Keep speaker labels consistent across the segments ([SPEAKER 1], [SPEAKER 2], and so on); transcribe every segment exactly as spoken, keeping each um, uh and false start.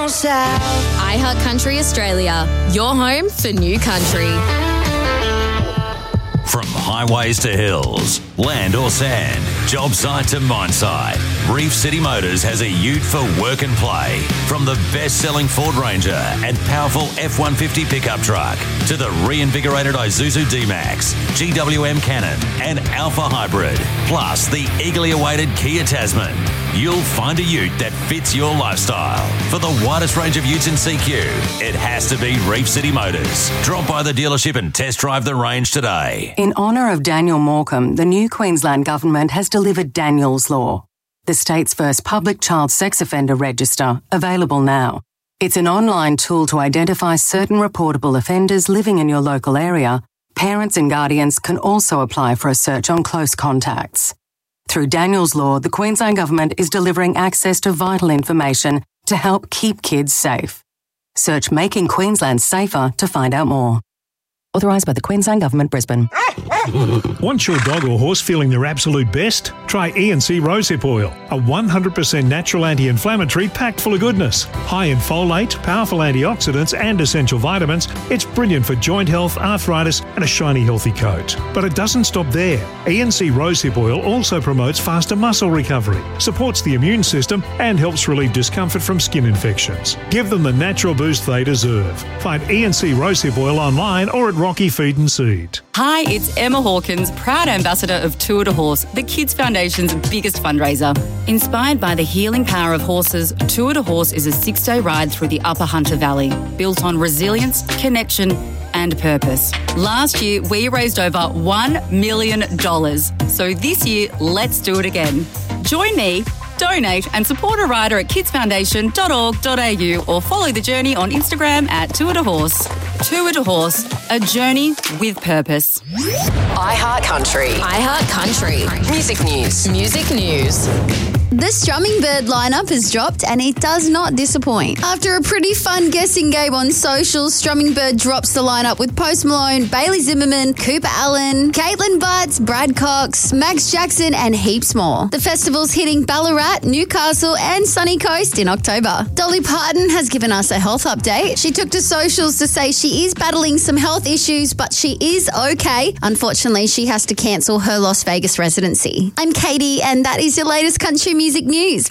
[SPEAKER 1] iHeart Country Australia, your home for new country.
[SPEAKER 2] From highways to hills, land or sand, job site to mine site, Reef City Motors has a ute for work and play. From the best-selling Ford Ranger and powerful F one fifty pickup truck to the reinvigorated Isuzu D-Max, G W M Cannon and Alpha Hybrid, plus the eagerly awaited Kia Tasman. You'll find a ute that fits your lifestyle. For the widest range of utes in C Q, it has to be Reef City Motors. Drop by the dealership and test drive the range today.
[SPEAKER 3] In honour of Daniel Morecambe, the new Queensland Government has delivered Daniel's Law, the state's first public child sex offender register, available now. It's an online tool to identify certain reportable offenders living in your local area. Parents and guardians can also apply for a search on close contacts. Through Daniel's Law, the Queensland Government is delivering access to vital information to help keep kids safe. Search Making Queensland Safer to find out more. Authorised by the Queensland Government, Brisbane.
[SPEAKER 4] Want your dog or horse feeling their absolute best? Try E and C Rosehip Oil, a one hundred percent natural anti-inflammatory packed full of goodness. High in folate, powerful antioxidants and essential vitamins, it's brilliant for joint health, arthritis and a shiny, healthy coat. But it doesn't stop there. E and C Rosehip Oil also promotes faster muscle recovery, supports the immune system and helps relieve discomfort from skin infections. Give them the natural boost they deserve. Find E and C Rosehip Oil online or at Rocky Feed and Seed.
[SPEAKER 5] Hi, it's Emma Hawkins, proud ambassador of Tour de Horse, the Kids Foundation's biggest fundraiser. Inspired by the healing power of horses, Tour de Horse is a six-day ride through the Upper Hunter Valley, built on resilience, connection and purpose. Last year, we raised over one million dollars. So this year, let's do it again. Join me, donate and support a rider at kids foundation dot org dot a u or follow the journey on Instagram at Tour de Horse. Tour de Horse, a journey with purpose.
[SPEAKER 1] iHeart Country. iHeart Country. Music news. Music news.
[SPEAKER 6] The Strumming Bird lineup has dropped and it does not disappoint. After a pretty fun guessing game on socials, Strumming Bird drops the lineup with Post Malone, Bailey Zimmerman, Cooper Allen, Caitlin Butts, Brad Cox, Max Jackson and heaps more. The festival's hitting Ballarat, Newcastle and Sunny Coast in October. Dolly Parton has given us a health update. She took to socials to say she is battling some health issues, but she is okay. Unfortunately, she has to cancel her Las Vegas residency. I'm Katie and that is your latest country music news.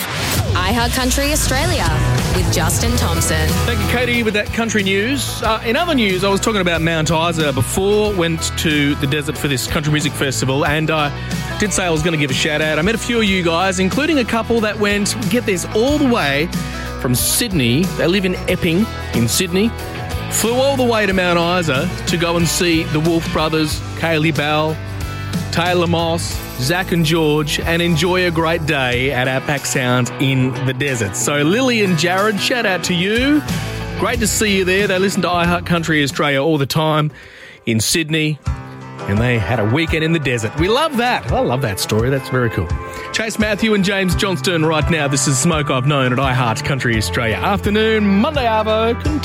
[SPEAKER 1] iHeart Country Australia with Justin Thompson.
[SPEAKER 7] Thank you, Katie, with that country news. Uh, in other news, I was talking about Mount Isa before, went to the desert for this country music festival, and I uh, did say I was going to give a shout out. I met a few of you guys, including a couple that went, get this, all the way from Sydney. They live in Epping in Sydney. Flew all the way to Mount Isa to go and see the Wolf Brothers, Kaylee Bell, Taylor Moss, Zach and George, and enjoy a great day at Outback Sound in the desert. So Lily and Jared, shout out to you. Great to see you there. They listen to iHeart Country Australia all the time in Sydney, and they had a weekend in the desert. We love that. I love that story. That's very cool. Chase Matthew and James Johnston right now. This is Smoke I've Known at iHeart Country Australia. Afternoon, Monday Arvo.